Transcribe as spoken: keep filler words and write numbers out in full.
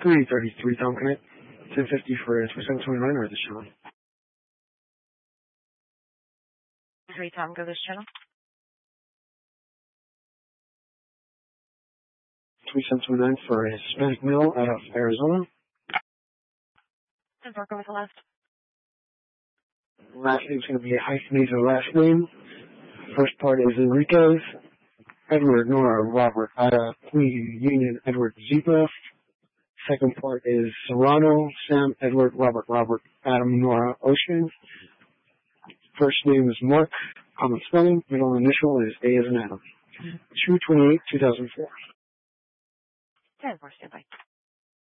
three thirty-three, Tom Connect. ten fifty for twenty-seven twenty-nine or this channel. three, Tom, go this channel. twenty-seven twenty-nine for a Hispanic male out of Arizona. And working with the last. Last name is going to be a hyphenated last name. First part is Enriquez, Edward, Nora, Robert, Ada, Queen, Union, Edward, Zebra. Second part is Serrano, Sam, Edward, Robert, Robert, Adam, Nora, Ocean. First name is Mark, common spelling. Middle initial is A as in Adam. two twenty-eight two thousand four. ten four, stand by.